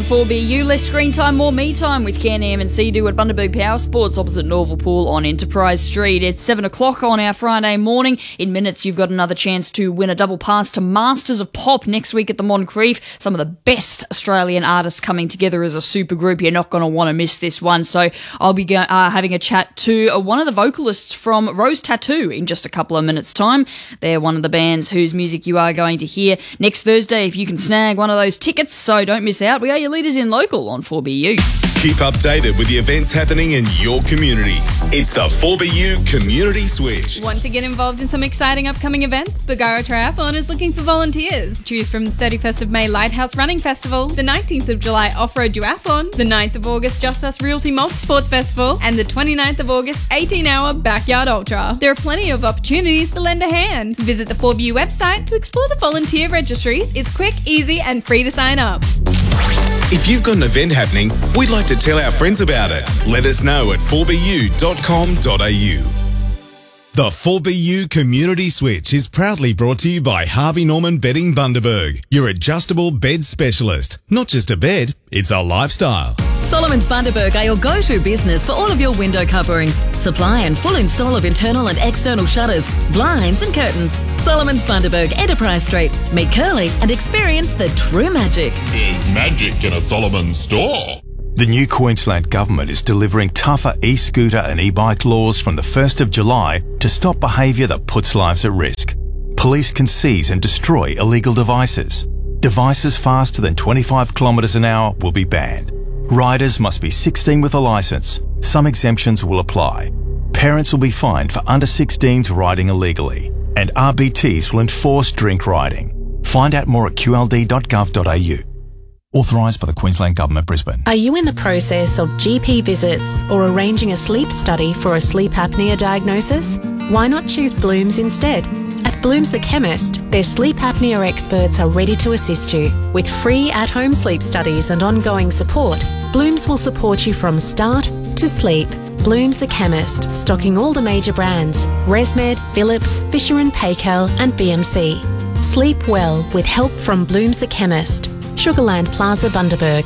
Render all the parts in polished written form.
4BU, less screen time, more me time with Can-Am and Sea-Doo at Bundaberg Power Sports opposite Norval Pool on Enterprise Street. It's 7 o'clock on our Friday morning. In minutes, you've got another chance to win a double pass to Masters of Pop next week at the Moncrief. Some of the best Australian artists coming together as a super group. You're not going to want to miss this one. So I'll be having a chat to one of the vocalists from Rose Tattoo in just a couple of minutes' time. They're one of the bands whose music you are going to hear next Thursday if you can snag one of those tickets. So don't miss out. We are your leaders in local on 4BU. Keep updated with the events happening in your community. It's the 4BU Community Switch. Want to get involved in some exciting upcoming events? Bargara Triathlon is looking for volunteers. Choose from the 31st of May Lighthouse Running Festival, the 19th of July Off-Road Duathlon, the 9th of August Just Us Realty Multisports Festival, and the 29th of August 18-hour Backyard Ultra. There are plenty of opportunities to lend a hand. Visit the 4BU website to explore the volunteer registries. It's quick, easy, and free to sign up. If you've got an event happening, we'd like to tell our friends about it. Let us know at 4bu.com.au. The 4BU Community Switch is proudly brought to you by Harvey Norman Bedding Bundaberg, your adjustable bed specialist. Not just a bed, it's a lifestyle. Solomon's Bundaberg are your go-to business for all of your window coverings, supply and full install of internal and external shutters, blinds and curtains. Solomon's Bundaberg, Enterprise Street. Meet Curly and experience the true magic. There's magic in a Solomon store. The new Queensland Government is delivering tougher e-scooter and e-bike laws from the 1st of July to stop behaviour that puts lives at risk. Police can seize and destroy illegal devices. Devices faster than 25 kilometres an hour will be banned. Riders must be 16 with a licence. Some exemptions will apply. Parents will be fined for under 16s riding illegally. And RBTs will enforce drink riding. Find out more at qld.gov.au. Authorised by the Queensland Government, Brisbane. Are you in the process of GP visits or arranging a sleep study for a sleep apnea diagnosis? Why not choose Blooms instead? At Blooms the Chemist, their sleep apnea experts are ready to assist you. With free at-home sleep studies and ongoing support, Blooms will support you from start to sleep. Blooms the Chemist, stocking all the major brands: ResMed, Philips, Fisher & Paykel and BMC. Sleep well with help from Blooms the Chemist. Sugarland Plaza, Bundaberg.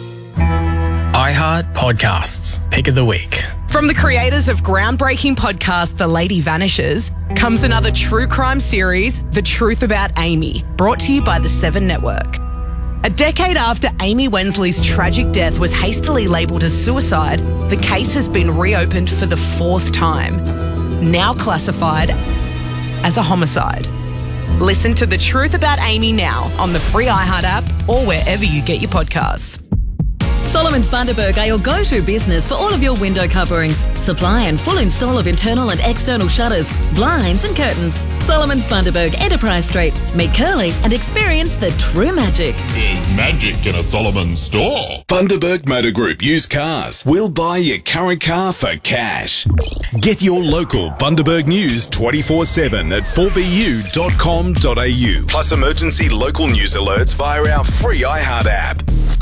iHeart Podcasts, Pick of the Week. From the creators of groundbreaking podcast The Lady Vanishes comes another true crime series, The Truth About Amy, brought to you by the Seven Network. A decade after Amy Wensley's tragic death was hastily labelled as suicide, the case has been reopened for the 4th time, now classified as a homicide. Listen to The Truth About Amy now on the free iHeart app or wherever you get your podcasts. Solomon's Bundaberg are your go-to business for all of your window coverings, supply and full install of internal and external shutters, blinds and curtains. Solomon's Bundaberg, Enterprise Street. Meet Curly and experience the true magic. There's magic in a Solomon store. Bundaberg Motor Group Used Cars. We'll buy your current car for cash. Get your local Bundaberg news 24/7 at 4bu.com.au. Plus emergency local news alerts via our free iHeart app.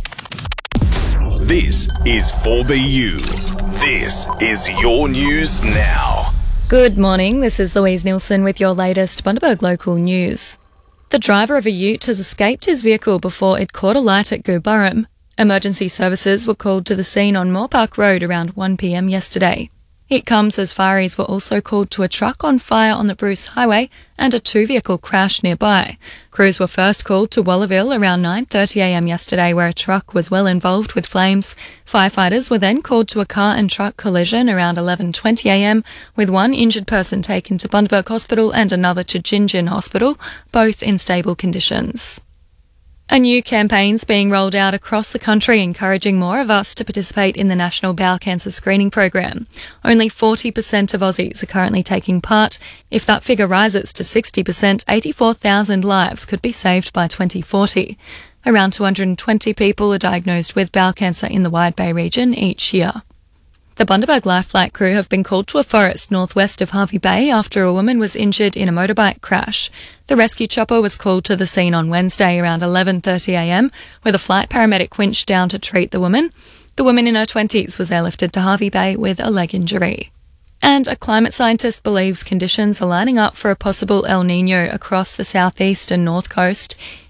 This is 4BU. This is your news now. Good morning, this is Louise Nielsen with your latest Bundaberg local news. The driver of a ute has escaped his vehicle before it caught alight at Gooburram. Emergency services were called to the scene on Moorpark Road around 1 p.m. yesterday. It comes as fireys were also called to a truck on fire on the Bruce Highway and a 2-vehicle crash nearby. Crews were first called to Wallaville around 9:30 a.m. yesterday, where a truck was well involved with flames. Firefighters were then called to a car and truck collision around 11:20 a.m, with one injured person taken to Bundaberg Hospital and another to Gingin Hospital, both in stable conditions. A new campaign's being rolled out across the country encouraging more of us to participate in the National Bowel Cancer Screening Program. Only 40% of Aussies are currently taking part. If that figure rises to 60%, 84,000 lives could be saved by 2040. Around 220 people are diagnosed with bowel cancer in the Wide Bay region each year. The Bundaberg Life Flight crew have been called to a forest northwest of Hervey Bay after a woman was injured in a motorbike crash. The rescue chopper was called to the scene on Wednesday around 11:30 a.m, with a flight paramedic winched down to treat the woman. The woman in her 20s was airlifted to Hervey Bay with a leg injury. And a climate scientist believes conditions are lining up for a possible El Niño across the southeast and north coast.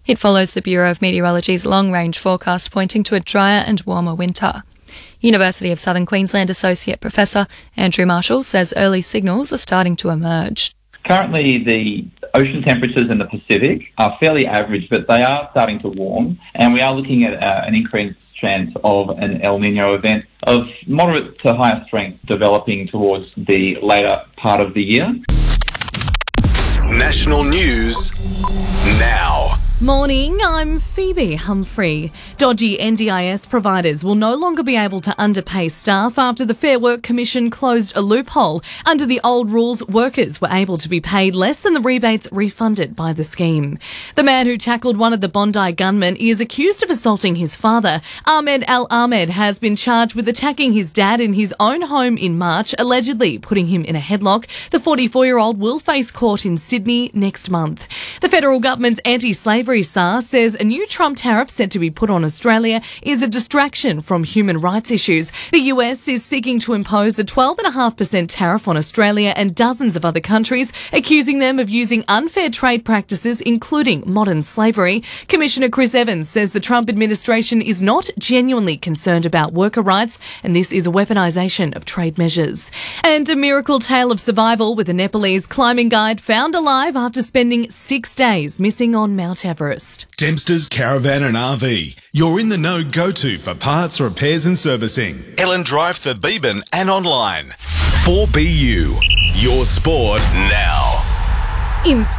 It follows the Bureau of Meteorology's long-range forecast pointing to a drier and warmer winter. University of Southern Queensland Associate Professor Andrew Marshall says early signals are starting to emerge. Currently, the ocean temperatures in the Pacific are fairly average, but they are starting to warm, and we are looking at an increased chance of an El Nino event of moderate to higher strength developing towards the later part of the year. National news now. Morning, I'm Phoebe Humphrey. Dodgy NDIS providers will no longer be able to underpay staff after the Fair Work Commission closed a loophole. Under the old rules, workers were able to be paid less than the rebates refunded by the scheme. The man who tackled one of the Bondi gunmen is accused of assaulting his father. Ahmed Al-Ahmed has been charged with attacking his dad in his own home in March, allegedly putting him in a headlock. The 44-year-old will face court in Sydney next month. The federal government's anti-slavery SAR says a new Trump tariff set to be put on Australia is a distraction from human rights issues. The US is seeking to impose a 12.5% tariff on Australia and dozens of other countries, accusing them of using unfair trade practices, including modern slavery. Commissioner Chris Evans says the Trump administration is not genuinely concerned about worker rights, and this is a weaponisation of trade measures. And a miracle tale of survival with a Nepalese climbing guide found alive after spending 6 days missing on Mount Everest. Dempster's Caravan and RV. You're in the know go-to for parts, repairs and servicing. Ellen Drive, Thurbeban and online. 4BU. Your sport now.